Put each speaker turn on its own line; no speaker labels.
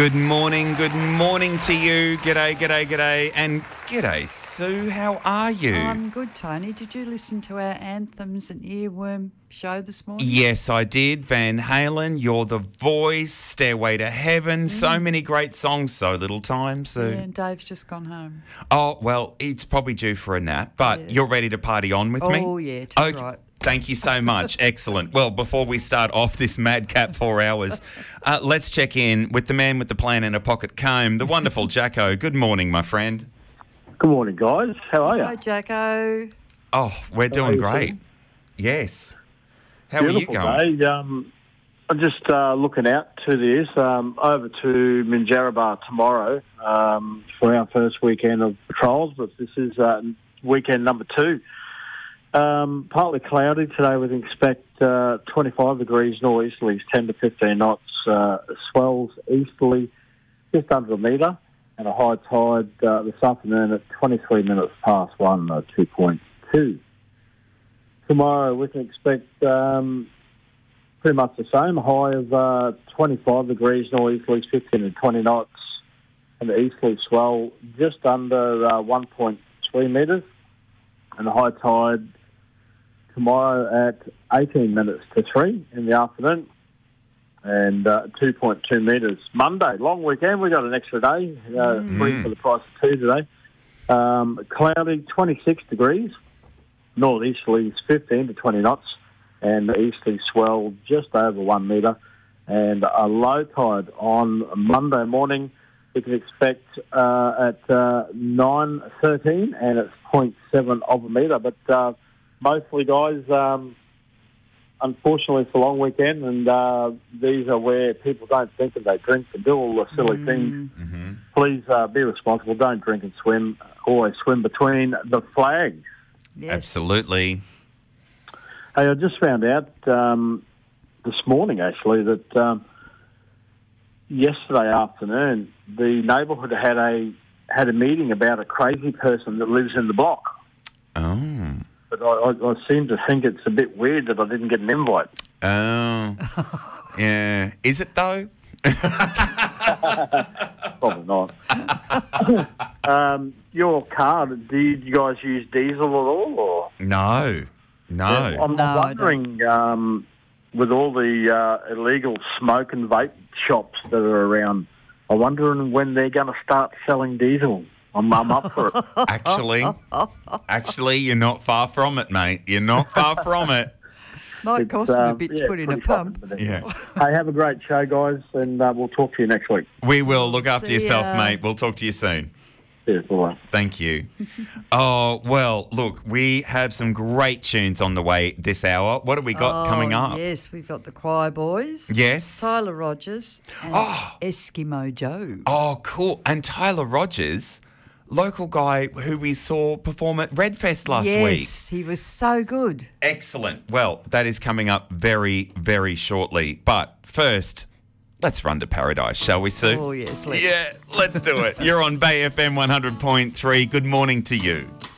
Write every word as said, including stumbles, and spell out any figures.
Good morning, good morning to you. G'day, g'day, g'day. And g'day, Sue. How are you?
I'm good, Tony. Did you listen to our Anthems and Earworm show this morning?
Yes, I did. Van Halen, You're the Voice, Stairway to Heaven. Mm. So many great songs, so little time. So.
Yeah, and Dave's just gone home.
Oh, well, it's probably due for a nap, but yeah. You're ready to party on with
oh,
me?
Oh, yeah, too
okay.
right.
Thank you so much. Excellent. Well, before we start off this madcap four hours, uh, let's check in with the man with the plan and a pocket comb, the wonderful Jacko. Good morning, my friend.
Good morning, guys. How are you?
Hi, Jacko.
Oh, we're doing great. Doing? Yes. How
Beautiful
are you going?
Day. Um, I'm just uh, looking out to this, um, over to Minjarrabah tomorrow um, for our first weekend of patrols, but this is uh, weekend number two. Um, partly cloudy today. We expect uh, twenty-five degrees northeasterlies, ten to fifteen knots. Uh, swells easterly, just under a metre, and a high tide uh, this afternoon at twenty-three minutes past one, uh, two point two. Tomorrow we can expect um, pretty much the same. A high of uh, twenty-five degrees northeasterlies, fifteen to twenty knots, and the easterly swell just under uh, one point three metres, and the high tide tomorrow at eighteen minutes to three in the afternoon, and uh, two point two metres. Monday, long weekend, we got an extra day, uh, mm. three for the price of two today. Um, cloudy, twenty-six degrees, northeasterlies fifteen to twenty knots, and the easterly swell just over one metre, and a low tide on Monday morning. We can expect uh, at uh, nine thirteen, and it's zero point seven of a metre, but uh, mostly, guys, um, unfortunately, it's a long weekend, and uh, these are where people don't think and they drink and do all the silly mm. things. Mm-hmm. Please uh, be responsible. Don't drink and swim. Always swim between the flags.
Yes.
Absolutely.
Hey, I just found out um, this morning, actually, that um, yesterday afternoon, the neighbourhood had a had a meeting about a crazy person that lives in the block.
Oh.
But I, I, I seem to think it's a bit weird that I didn't get an invite.
Oh, yeah. Is it though?
Probably not. um, your car, do you guys use diesel at all? Or?
No, no.
Yeah, I'm
no,
wondering, um, with all the uh, illegal smoke and vape shops that are around, I'm wondering when they're going to start selling diesel. I'm, I'm up for it.
Actually, actually, you're not far from it, mate. You're not far from it.
Might
It's,
cost me a
um,
bit
yeah,
to put in a
pretty
pump.
shocking, but anyway.
Yeah.
Hey, have a great show, guys, and uh, we'll talk to you next week.
We will. Look after
See
yourself,
ya.
mate. We'll talk to you soon.
Cheers, bye.
Thank you. Oh, well, look, we have some great tunes on the way this hour. What have we got
oh,
coming up?
Yes, we've got the Choir Boys.
Yes.
Tyler Rogers and
Oh.
Eskimo Joe.
Oh, cool. And Tyler Rogers, local guy who we saw perform at Redfest last
yes,
week.
Yes, he was so good.
Excellent. Well, that is coming up very, very shortly. But first, let's run to paradise, shall we, Sue?
Oh, yes, let's.
Yeah, let's do it. You're on Bay F M one hundred point three. Good morning to you.